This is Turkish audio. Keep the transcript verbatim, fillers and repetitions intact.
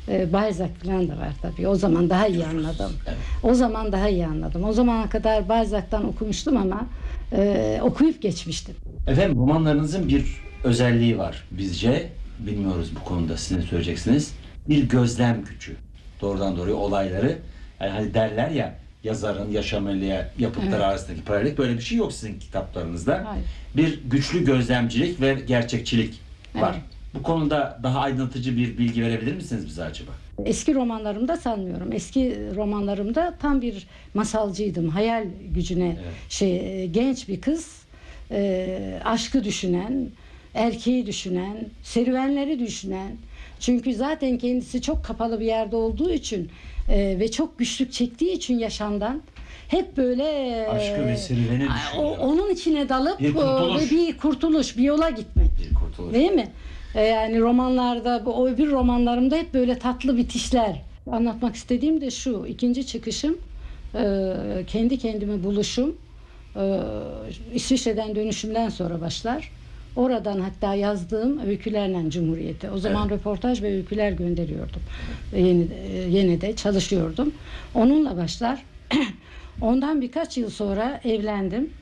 E, Balzac falan da var tabii. O zaman daha iyi anladım. Evet. O zaman daha iyi anladım. O zamana kadar Balzac'tan okumuştum ama e, okuyup geçmiştim. Efendim, romanlarınızın bir özelliği var bizce. Bilmiyoruz, bu konuda siz ne söyleyeceksiniz. Bir gözlem gücü. Doğrudan doğruya olayları. Yani hani derler ya, yazarın yaşamıyla yapıtları Evet. arasındaki paralellik, böyle bir şey yok sizin kitaplarınızda. Hayır. Bir güçlü gözlemcilik ve gerçekçilik var. Evet. Bu konuda daha aydınlatıcı bir bilgi verebilir misiniz bize acaba? Eski romanlarımda sanmıyorum. Eski romanlarımda tam bir masalcıydım. Hayal gücüne Evet. şey genç bir kız, e, aşkı düşünen, erkeği düşünen, serüvenleri düşünen. Çünkü zaten kendisi çok kapalı bir yerde olduğu için e, ve çok güçlük çektiği için yaşamdan hep böyle e, Aşkı ve serüveni o- düşünüyor. onun içine dalıp Bir kurtuluş. e, ve bir kurtuluş, bir yola gitmek. Bir kurtuluş. Değil mi? Ee, yani romanlarda, bu o öbür romanlarımda hep böyle tatlı bitişler. Anlatmak istediğim de şu: ikinci çıkışım, e, kendi kendime buluşum, e, İsviçre'den dönüşümden sonra başlar. Oradan hatta yazdığım öykülerle Cumhuriyet'e. O zaman Evet. röportaj ve öyküler gönderiyordum. Yeni, yeni de çalışıyordum. Onunla başlar. Ondan birkaç yıl sonra evlendim.